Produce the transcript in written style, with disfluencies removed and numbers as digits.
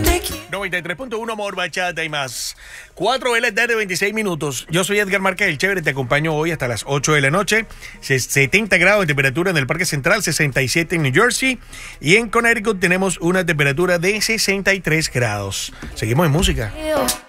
93.1 Amor, Bachata y más. 4 de la tarde, 26 minutos. Yo soy Edgar Márquez, el chévere. Te acompaño hoy hasta las 8 de la noche. 70 grados de temperatura en el Parque Central, 67 en New Jersey. Y en Connecticut tenemos una temperatura de 63 grados. Seguimos en música.